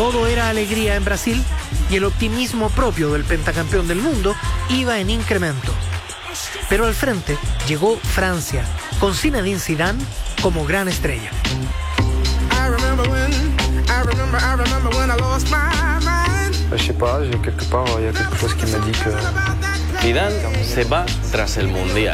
todo era alegría en Brasil y el optimismo propio del pentacampeón del mundo iba en incremento. Pero al frente llegó Francia, con Zinedine Zidane como gran estrella. Je sais pas, quelque part, il y a quelque chose qui me dit que Zidane se va tras el Mundial.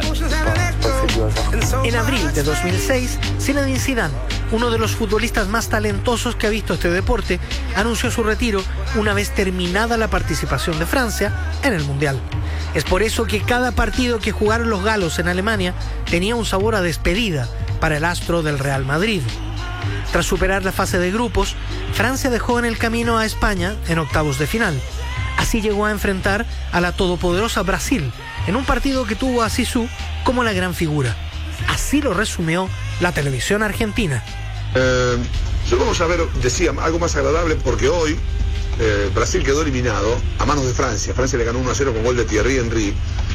En abril de 2006, Zinedine Zidane, uno de los futbolistas más talentosos que ha visto este deporte, anunció su retiro una vez terminada la participación de Francia en el Mundial. Es por eso que cada partido que jugaron los galos en Alemania tenía un sabor a despedida para el astro del Real Madrid. Tras superar la fase de grupos, Francia dejó en el camino a España en octavos de final. Así llegó a enfrentar a la todopoderosa Brasil en un partido que tuvo a Zizou como la gran figura. Así lo resumió la televisión argentina. Yo vamos a ver, decía, algo más agradable porque hoy Brasil quedó eliminado a manos de Francia. Francia le ganó 1-0 con gol de Thierry Henry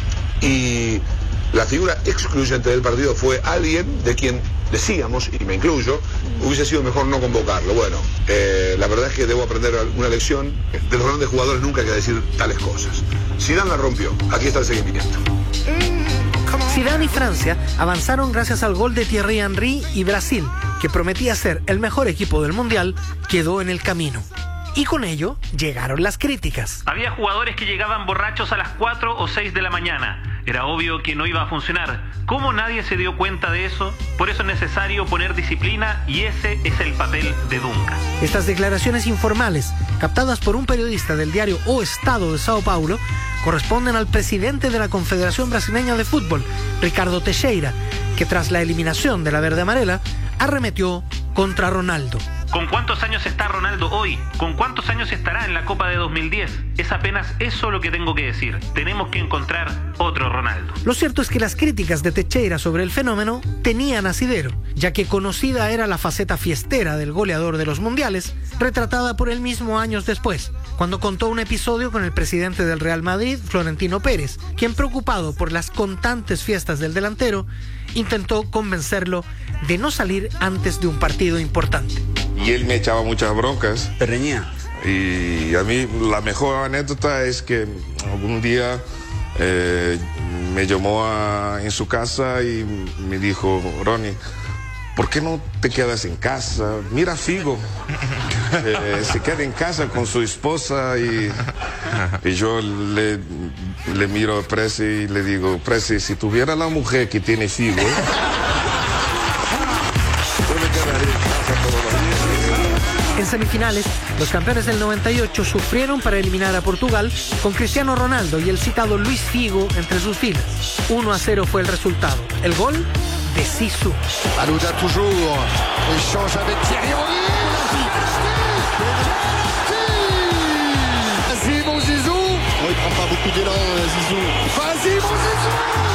y la figura excluyente del partido fue alguien de quien decíamos, y me incluyo, hubiese sido mejor no convocarlo. Bueno, la verdad es que debo aprender una lección. De los grandes jugadores nunca hay que decir tales cosas. Zidane la rompió. Aquí está el seguimiento. Zidane y Francia avanzaron gracias al gol de Thierry Henry y Brasil, que prometía ser el mejor equipo del Mundial, quedó en el camino. Y con ello llegaron las críticas. Había jugadores que llegaban borrachos a las 4 o 6 de la mañana. Era obvio que no iba a funcionar. ¿Cómo nadie se dio cuenta de eso? Por eso es necesario poner disciplina y ese es el papel de Dunga. Estas declaraciones informales, captadas por un periodista del diario O Estado de Sao Paulo, corresponden al presidente de la Confederación Brasileña de Fútbol, Ricardo Teixeira, que tras la eliminación de la verde amarela, arremetió contra Ronaldo. ¿Con cuántos años está Ronaldo hoy? ¿Con cuántos años estará en la Copa de 2010? Es apenas eso lo que tengo que decir. Tenemos que encontrar otro Ronaldo. Lo cierto es que las críticas de Teixeira sobre el fenómeno tenían asidero, ya que conocida era la faceta fiestera del goleador de los mundiales, retratada por él mismo años después, cuando contó un episodio con el presidente del Real Madrid, Florentino Pérez, quien, preocupado por las constantes fiestas del delantero, intentó convencerlo de no salir antes de un partido importante. Y él me echaba muchas broncas. ¿Te reñía? Y a mí la mejor anécdota es que algún día me llamó en su casa y me dijo: Ronnie, ¿por qué no te quedas en casa? Mira a Figo, se queda en casa con su esposa y yo le miro a Presi y le digo: Presi, si tuviera la mujer que tiene Figo, yo me quedaría en casa todos los días. En semifinales, los campeones del 98 sufrieron para eliminar a Portugal con Cristiano Ronaldo y el citado Luis Figo entre sus filas. 1-0 fue el resultado. El gol de Zizou. Alouda toujours, échange avec Thierry Henry. Vas-y mon Zizou. Oh, il prend pas beaucoup d'élan, Zizou. Vas-y mon Zizou.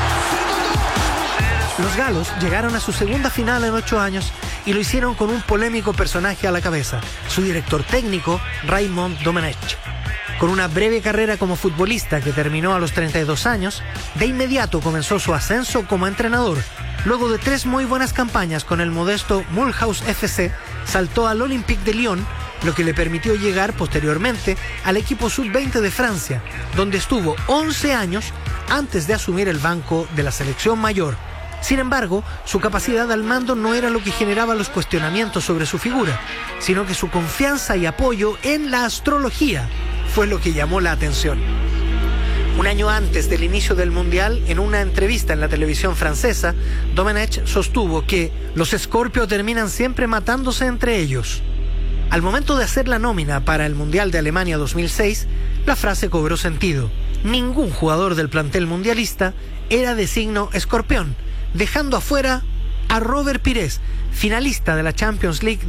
Los galos llegaron a su segunda final en 8 años y lo hicieron con un polémico personaje a la cabeza, su director técnico, Raymond Domenech. Con una breve carrera como futbolista que terminó a los 32 años, de inmediato comenzó su ascenso como entrenador. Luego de 3 muy buenas campañas con el modesto Mulhouse FC, saltó al Olympique de Lyon, lo que le permitió llegar posteriormente al equipo sub-20 de Francia, donde estuvo 11 años antes de asumir el banco de la selección mayor. Sin embargo, su capacidad al mando no era lo que generaba los cuestionamientos sobre su figura, sino que su confianza y apoyo en la astrología fue lo que llamó la atención. Un año antes del inicio del Mundial, en una entrevista en la televisión francesa, Domenech sostuvo que los Scorpio terminan siempre matándose entre ellos. Al momento de hacer la nómina para el Mundial de Alemania 2006, la frase cobró sentido. Ningún jugador del plantel mundialista era de signo escorpión, dejando afuera a Robert Pires, finalista de la Champions League